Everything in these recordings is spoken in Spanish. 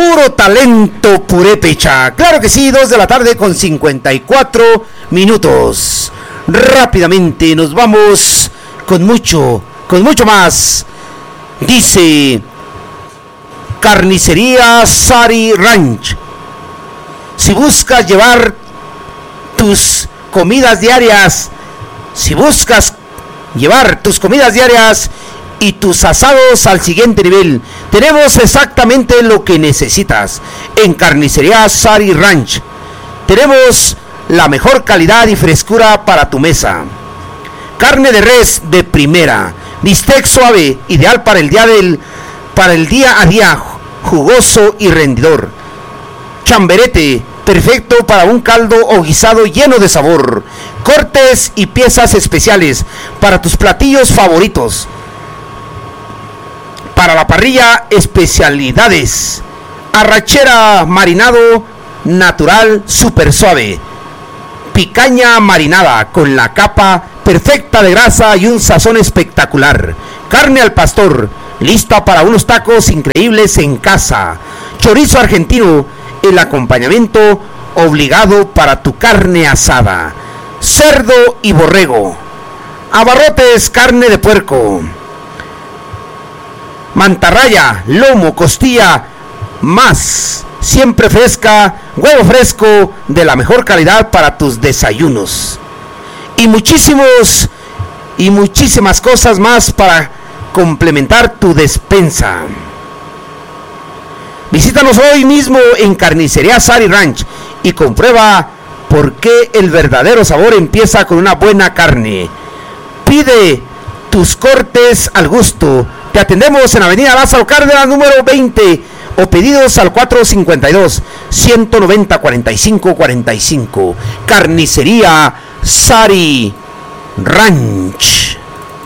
Puro talento purépecha. Claro que sí, 2 de la tarde con 54 minutos. Rápidamente nos vamos con mucho más. Dice Carnicería Sari Ranch. Si buscas llevar tus comidas diarias, y tus asados al siguiente nivel, tenemos exactamente lo que necesitas en Carnicería Sari Ranch. Tenemos la mejor calidad y frescura para tu mesa. Carne de res de primera, bistec suave, ideal para el día a día, jugoso y rendidor. Chamberete, perfecto para un caldo o guisado lleno de sabor. Cortes y piezas especiales para tus platillos favoritos. Para la parrilla, especialidades. Arrachera marinado natural super suave. Picaña marinada con la capa perfecta de grasa y un sazón espectacular. Carne al pastor, lista para unos tacos increíbles en casa. Chorizo argentino, el acompañamiento obligado para tu carne asada. Cerdo y borrego. Abarrotes, carne de puerco. Mantarraya, lomo, costilla, más, siempre fresca, huevo fresco de la mejor calidad para tus desayunos. Y muchísimas cosas más para complementar tu despensa. Visítanos hoy mismo en Carnicería Sari Ranch y comprueba por qué el verdadero sabor empieza con una buena carne. Pide tus cortes al gusto. Te atendemos en Avenida Lázaro Cárdenas, número 20, o pedidos al 452-190-4545. Carnicería Sari Ranch.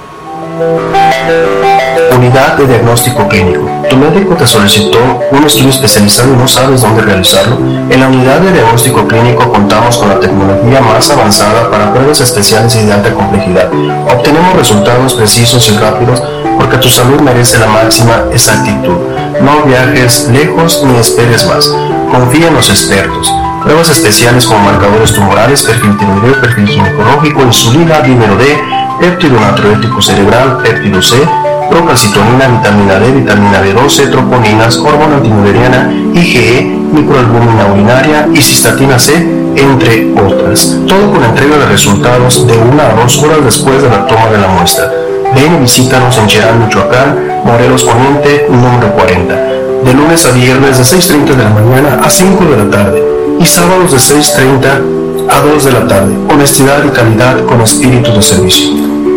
Unidad de diagnóstico clínico. ¿Tu médico te solicitó un estudio especializado y no sabes dónde realizarlo? En la unidad de diagnóstico clínico contamos con la tecnología más avanzada para pruebas especiales y de alta complejidad. Obtenemos resultados precisos y rápidos porque tu salud merece la máxima exactitud. No viajes lejos ni esperes más. Confía en los expertos. Pruebas especiales como marcadores tumorales, perfil tiroideo, perfil ginecológico, insulina, dímero D, péptido natriurético cerebral, péptido C, procalcitonina, vitamina D, vitamina B12, troponinas, hormona antimuderiana, IgE, microalbúmina urinaria y cistatina C, entre otras. Todo con entrega de resultados de 1 a 2 horas después de la toma de la muestra. Ven y visítanos en Cherán, Michoacán, Morelos Poniente, número 40. De lunes a viernes de 6:30 de la mañana a 5 de la tarde. Y sábados de 6:30 a 2 de la tarde. Honestidad y calidad con espíritu de servicio.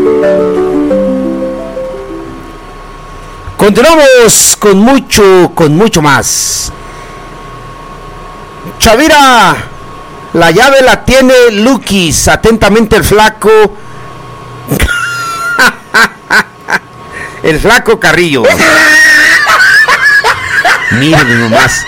Continuamos con mucho más. Chavira, la llave la tiene Lukis. Atentamente el flaco. El flaco Carrillo. Miren nomás.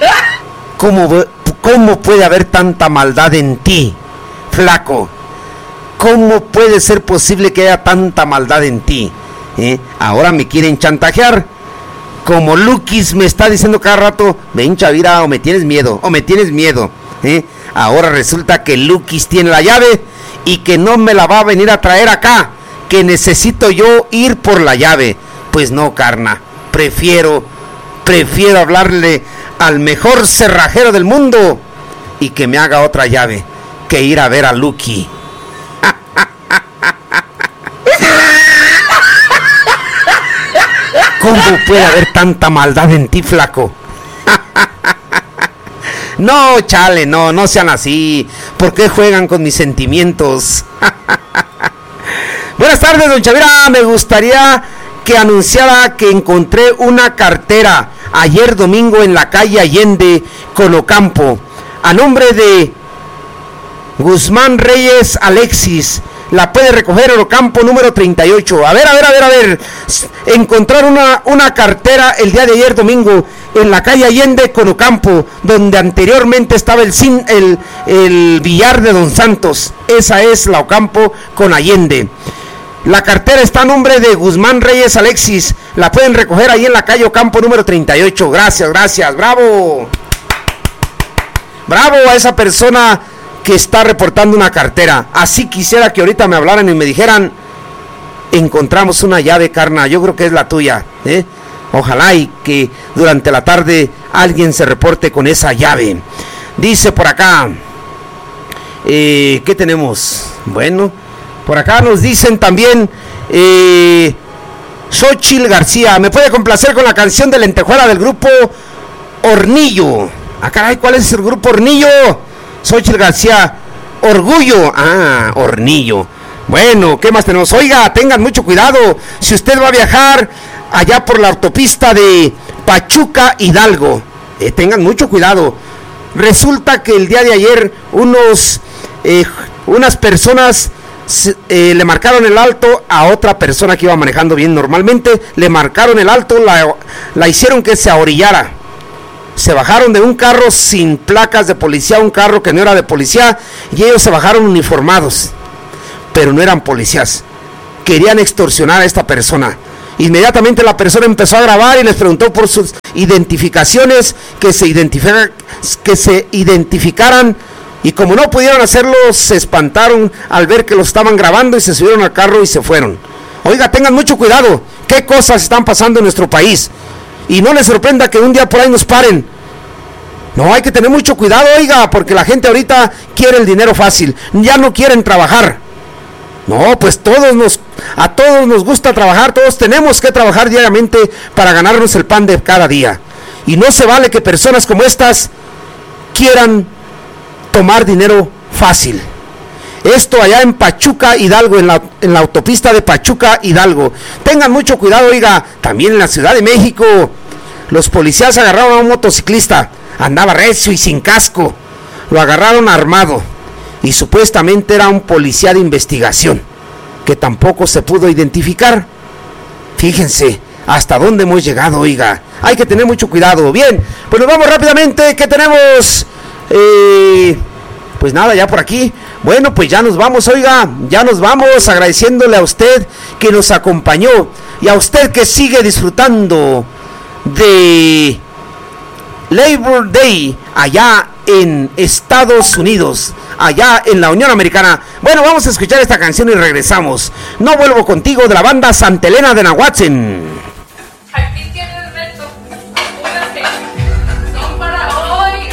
¿Cómo puede haber tanta maldad en ti, flaco? ¿Cómo puede ser posible que haya tanta maldad en ti? Ahora me quieren chantajear. Como Lukis me está diciendo cada rato, ven Chavira, o me tienes miedo. Ahora resulta que Lukis tiene la llave y que no me la va a venir a traer acá, que necesito yo ir por la llave. Pues no, carna, prefiero hablarle al mejor cerrajero del mundo y que me haga otra llave que ir a ver a Lucky. ¿Cómo puede haber tanta maldad en ti, flaco? No, chale, no sean así. ¿Por qué juegan con mis sentimientos? Buenas tardes, don Chavira. Me gustaría que anunciara que encontré una cartera ayer domingo en la calle Allende con Ocampo, a nombre de Guzmán Reyes Alexis. La puede recoger en Ocampo número 38. A ver. Encontrar una cartera el día de ayer domingo en la calle Allende con Ocampo, donde anteriormente estaba el billar de Don Santos. Esa es la Ocampo con Allende. La cartera está a nombre de Guzmán Reyes Alexis. La pueden recoger ahí en la calle Ocampo número 38. Gracias, gracias. ¡Bravo! Bravo a esa persona que está reportando una cartera. Así quisiera que ahorita me hablaran y me dijeran: encontramos una llave, carna, yo creo que es la tuya, ¿eh? Ojalá y que durante la tarde alguien se reporte con esa llave. Dice por acá, ¿qué tenemos? Bueno, por acá nos dicen también, Xochitl García, ¿me puede complacer con la canción de Lentejuela del grupo Hornillo? Ah, caray, ¿cuál es el grupo Hornillo? Xochitl García, Orgullo. Ah, Hornillo. Bueno, ¿qué más tenemos? Oiga, tengan mucho cuidado si usted va a viajar allá por la autopista de Pachuca Hidalgo. Tengan mucho cuidado. Resulta que el día de ayer unas personas le marcaron el alto a otra persona que iba manejando bien normalmente. Le marcaron el alto, la hicieron que se ahorillara. Se bajaron de un carro sin placas de policía, un carro que no era de policía, y ellos se bajaron uniformados, pero no eran policías. Querían extorsionar a esta persona. Inmediatamente la persona empezó a grabar y les preguntó por sus identificaciones, que se identificaran, y como no pudieron hacerlo, se espantaron al ver que lo estaban grabando y se subieron al carro y se fueron. Oiga, tengan mucho cuidado, qué cosas están pasando en nuestro país, y no les sorprenda que un día por ahí nos paren. No, hay que tener mucho cuidado, oiga, porque la gente ahorita quiere el dinero fácil, ya no quieren trabajar. No, pues a todos nos gusta trabajar, todos tenemos que trabajar diariamente para ganarnos el pan de cada día. Y no se vale que personas como estas quieran tomar dinero fácil. Esto allá en Pachuca Hidalgo, en la autopista de Pachuca Hidalgo. Tengan mucho cuidado, oiga, también en la Ciudad de México. Los policías agarraron a un motociclista, andaba recio y sin casco. Lo agarraron armado. Y supuestamente era un policía de investigación, que tampoco se pudo identificar. Fíjense hasta dónde hemos llegado, oiga. Hay que tener mucho cuidado. Bien, pues nos vamos rápidamente. ¿Qué tenemos? Pues nada, ya por aquí. Bueno, pues ya nos vamos, oiga. Ya nos vamos agradeciéndole a usted que nos acompañó, y a usted que sigue disfrutando de Labor Day allá en Estados Unidos, allá en la Unión Americana. Bueno, vamos a escuchar esta canción y regresamos. No vuelvo contigo, de la banda Santa Elena de Nahuatzen.